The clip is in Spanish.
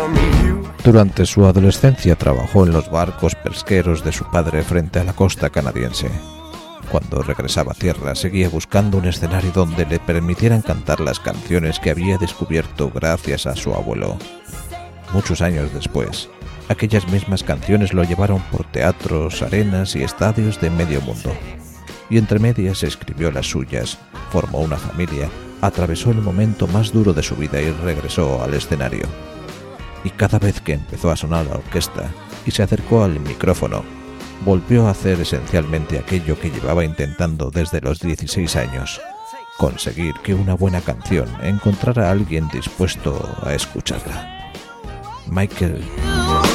Durante su adolescencia trabajó en los barcos pesqueros de su padre frente a la costa canadiense. Cuando regresaba a tierra, seguía buscando un escenario donde le permitieran cantar las canciones que había descubierto gracias a su abuelo. Muchos años después, aquellas mismas canciones lo llevaron por teatros, arenas y estadios de medio mundo. Y entre medias escribió las suyas, formó una familia, atravesó el momento más duro de su vida y regresó al escenario. Y cada vez que empezó a sonar la orquesta y se acercó al micrófono, volvió a hacer esencialmente aquello que llevaba intentando desde los 16 años, conseguir que una buena canción encontrara a alguien dispuesto a escucharla. Michael